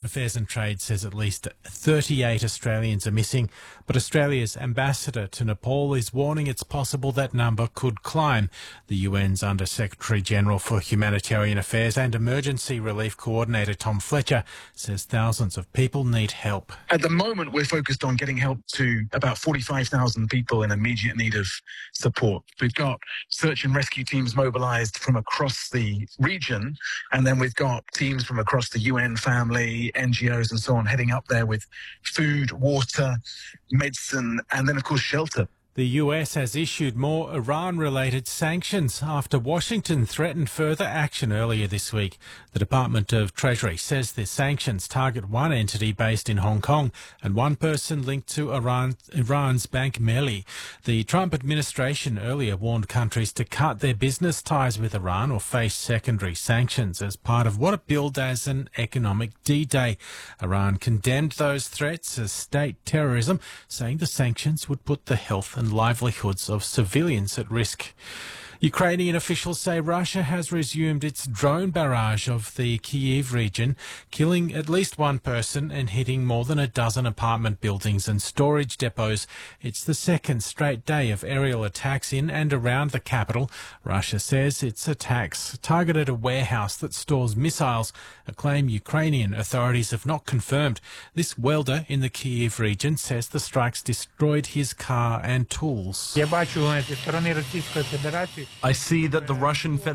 Affairs and Trade says at least 38 Australians are missing, but Australia's ambassador to Nepal is warning it's possible that number could climb. The UN's Under-Secretary-General for Humanitarian Affairs and Emergency Relief Coordinator Tom Fletcher says thousands of people need help. At the moment, we're focused on getting help to about 45,000 people in immediate need of support. We've got search and rescue teams mobilised from across the region, and then we've got teams from across the UN family, NGOs and so on heading up there with food, water, medicine, and then, of course, shelter. The US has issued more Iran-related sanctions after Washington threatened further action earlier this week. The Department of Treasury says the sanctions target one entity based in Hong Kong and one person linked to Iran's Bank Melli. The Trump administration earlier warned countries to cut their business ties with Iran or face secondary sanctions as part of what it billed as an economic D-Day. Iran condemned those threats as state terrorism, saying the sanctions would put the health and livelihoods of civilians at risk. Ukrainian officials say Russia has resumed its drone barrage of the Kyiv region, killing at least one person and hitting more than a dozen apartment buildings and storage depots. It's the second straight day of aerial attacks in and around the capital. Russia says its attacks targeted a warehouse that stores missiles, a claim Ukrainian authorities have not confirmed. This welder in the Kyiv region says the strikes destroyed his car and tools. I see that the Russian Federation